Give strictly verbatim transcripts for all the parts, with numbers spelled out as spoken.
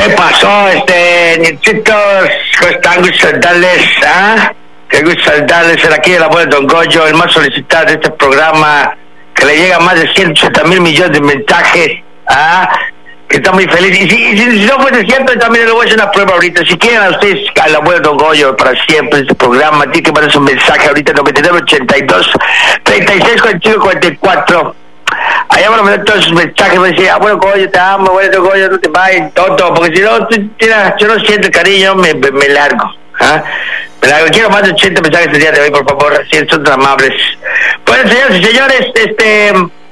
¿Qué pasó, este, nietitos? ¿Cómo están? Gusto saludarles, ¿ah? Qué gusto saludarles, ser aquí el abuelo Don Goyo, el más solicitado de este programa, que le llega a más de ciento ochenta mil millones de mensajes, ¿ah? Que está muy feliz. Y si, y si, si no fuese cierto, también le voy a hacer una prueba ahorita. Si quieren a ustedes, al abuelo Don Goyo, para siempre, este programa, tiene que mandar su mensaje ahorita, noventa y nueve, ochenta y dos, treinta y seis, cuarenta y cinco, cuarenta y cuatro. Allá van a mandar todos sus mensajes, me decía, abuelo Goyo, te amo, abuelo Goyo, no te vayas, tonto, porque si no, tira, yo no siento cariño, me, me, me largo, ¿ah? Me largo. Quiero más de ochenta mensajes el día de hoy, por favor, si son tan amables. Bueno, señores y señores, este,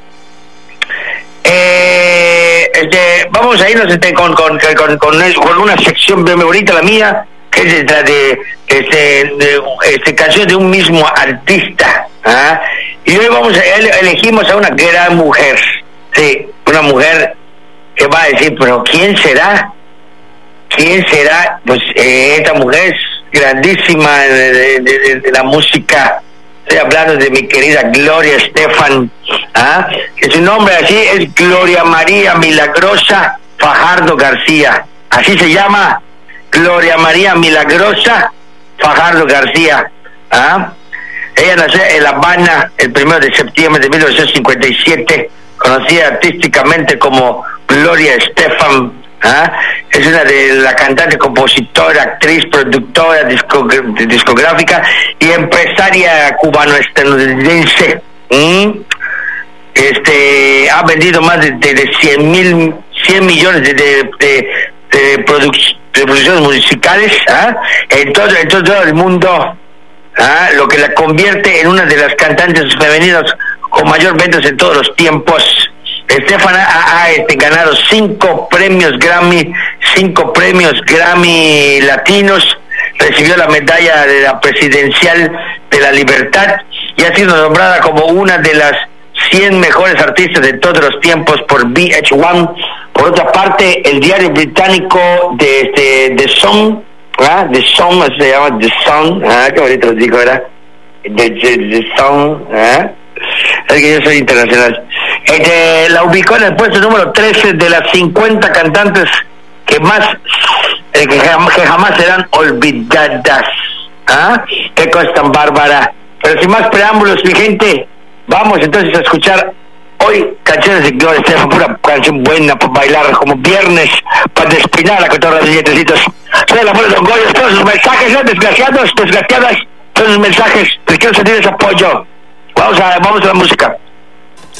eh, este, vamos a irnos este, con, con, con, con, con una sección muy bonita, la mía, que es la de, este, de este, canciones de un mismo artista, ¿ah? Y hoy vamos a, elegimos a una gran mujer, sí, una mujer que va a decir, pero ¿quién será? ¿Quién será? Pues eh, esta mujer es grandísima de, de, de, de la música. Estoy hablando de mi querida Gloria Estefan, ¿ah? Que su nombre así es Gloria María Milagrosa Fajardo García. Así se llama, Gloria María Milagrosa Fajardo García, ¿ah? Ella nació en La Habana el primero de septiembre de mil novecientos cincuenta y siete, conocida artísticamente como Gloria Estefan, ¿ah? Es una de la cantante, compositora, actriz, productora, discog- discográfica y empresaria cubano-estadounidense. ¿Mm? Este, ha vendido más de, de, de cien mil, cien millones de, de, de, de, produc- de producciones musicales, ¿ah? en, todo, en todo el mundo. ¿Ah? Lo que la convierte en una de las cantantes femeninas con mayor ventas en todos los tiempos. Estefan ha, ha este, ganado cinco premios Grammy, cinco premios Grammy latinos, recibió la medalla de la presidencial de la libertad y ha sido nombrada como una de las cien mejores artistas de todos los tiempos por V H uno. Por otra parte, el diario británico de este de Sun, ¿ah? The Sun, se llama The Sun, ¿ah? Qué bonito les digo, ¿verdad? The, the, the Sun, ¿ah? Es que yo soy internacional. Este, la ubicó en el puesto número trece de las cincuenta cantantes que más, eh, que, jam, que jamás serán olvidadas, ¿ah? Qué cosa tan bárbara. Pero sin más preámbulos, mi gente, vamos entonces a escuchar hoy canciones de Gloria Estefan, pura canción buena para bailar como viernes, para despinar la cotorra de dientecitos. Soy el abuelo Don Goyo, todos sus mensajes, ¿no? Desgraciados, desgraciadas, todos sus mensajes, les quiero sentir ese apoyo. Vamos a, vamos a la música.